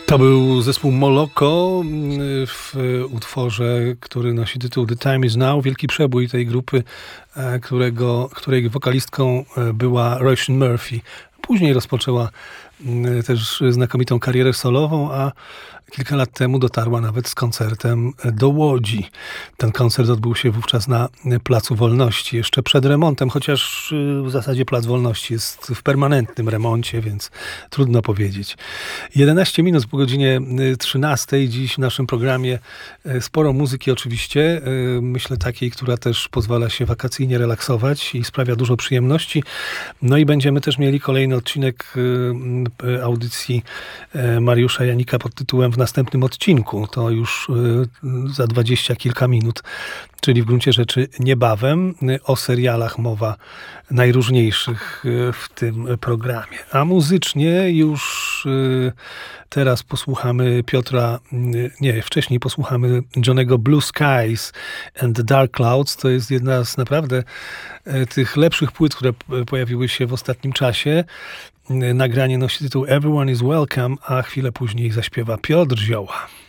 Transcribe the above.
To był zespół Moloko w utworze, który nosi tytuł The Time Is Now. Wielki przebój tej grupy, której wokalistką była Roisin Murphy. Później rozpoczęła też znakomitą karierę solową, a kilka lat temu dotarła nawet z koncertem do Łodzi. Ten koncert odbył się wówczas na Placu Wolności, jeszcze przed remontem, chociaż w zasadzie Plac Wolności jest w permanentnym remoncie, więc trudno powiedzieć. 11 minut po godzinie 13. Dziś w naszym programie sporo muzyki oczywiście. Myślę takiej, która też pozwala się wakacyjnie relaksować i sprawia dużo przyjemności. No i będziemy też mieli kolejny odcinek audycji Mariusza Janika pod tytułem W następnym odcinku. To już za 20 kilka minut, czyli w gruncie rzeczy niebawem. O serialach mowa najróżniejszych w tym programie. A muzycznie już teraz posłuchamy wcześniej posłuchamy Johnny'ego Blue Skies and the Dark Clouds. To jest jedna z naprawdę tych lepszych płyt, które pojawiły się w ostatnim czasie. Nagranie nosi tytuł Everyone is Welcome, a chwilę później zaśpiewa Piotr Zioła.